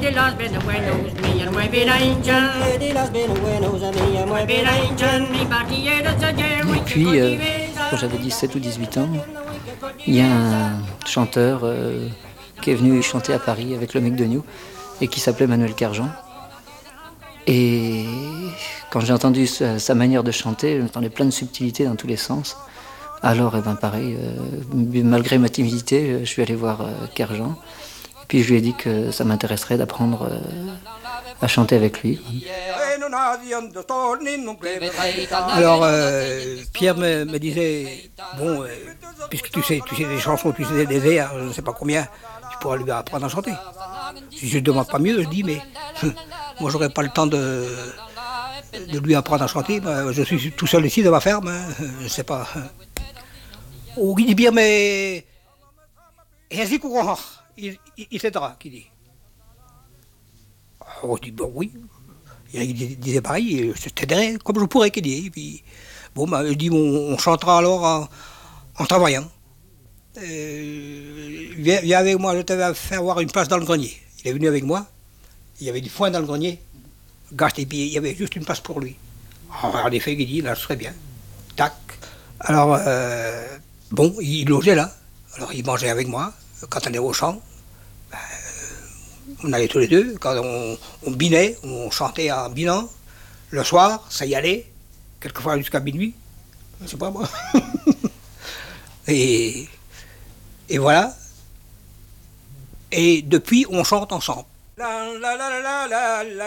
puis, quand j'avais 17 ou 18 ans, il y a un chanteur qui est venu chanter à Paris avec le Mec de New et qui s'appelait Manuel Carjan. Et quand j'ai entendu sa manière de chanter, j'entendais plein de subtilités dans tous les sens. Alors, pareil, malgré ma timidité, je suis allé voir Carjan. Et puis je lui ai dit que ça m'intéresserait d'apprendre à chanter avec lui. Alors, Pierre me disait, bon, puisque tu sais des chansons, tu sais des airs, je ne sais pas combien, tu pourras lui apprendre à chanter. Si je ne demande pas mieux, je dis, mais moi, j'aurais pas le temps de lui apprendre à chanter. Je suis tout seul ici dans ma ferme, je ne sais pas. Oh, il dit bien, mais... Est-ce qu'on il s'aidera, qui dit. Oh, je dis, bon, oui. Il disait pareil, je t'aiderai comme je pourrais, qu'il dit. Et puis, bon, je dis, on chantera alors en travaillant. Viens avec moi, je te vais faire avoir une place dans le grenier. Il est venu avec moi, il y avait du foin dans le grenier, et puis il y avait juste une place pour lui. Alors, en effet, il dit, là, ce serait bien. Tac. Alors, bon, il logeait là. Alors, il mangeait avec moi. Quand on est au champ, on allait tous les deux. Quand on binait, on chantait en binant. Le soir, ça y allait. Quelquefois jusqu'à minuit. Je sais pas moi. Et voilà. Et depuis, on chante ensemble.